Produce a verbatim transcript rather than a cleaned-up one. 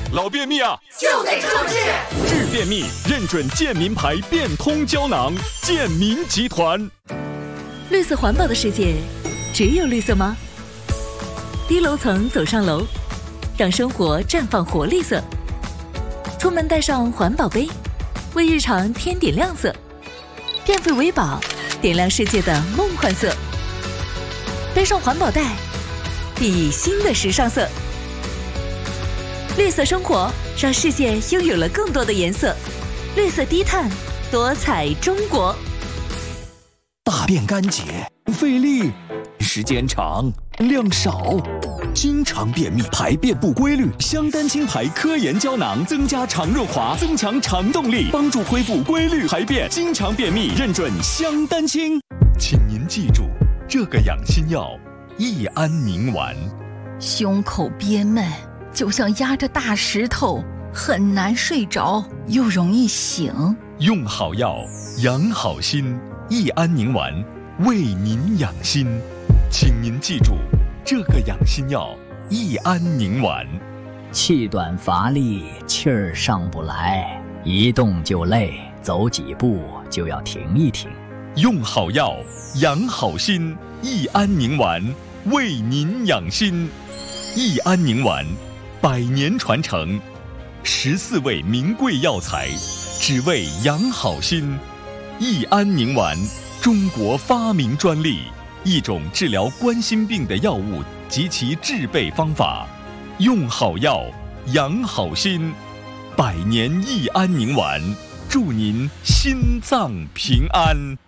老便秘啊， 就得这么治。 治便秘认准健民牌变通胶囊，健民集团。 绿色环保的世界，只有绿色吗？低楼层走上楼，让生活绽放活力色。出门带上环保杯，为日常添点亮色。变废为宝，点亮世界的梦幻色。背上环保袋，熠熠新的时尚色。绿色生活，让世界拥有了更多的颜色。绿色低碳，多彩中国。 大便干结，费力，时间长，量少，经常便秘，排便不规律。香丹清牌科研胶囊增加肠润滑，增强肠动力，帮助恢复规律排便。经常便秘，认准香丹清。 请您记住这个养心药：益安宁丸。 胸口憋闷，就像压着大石头，很难睡着，又容易醒。 用好药，养好心。益安宁丸为您养心，请您记住这个养心药：益安宁丸。 气短乏力，气儿上不来，一动就累，走几步就要停一停。 用好药，养好心。益安宁丸为您养心。益安宁丸，百年传承，十四味名贵药材，只为养好心。益安宁丸，中国发明专利，一种治疗冠心病的药物及其制备方法。用好药，养好心。百年益安宁丸，祝您心脏平安。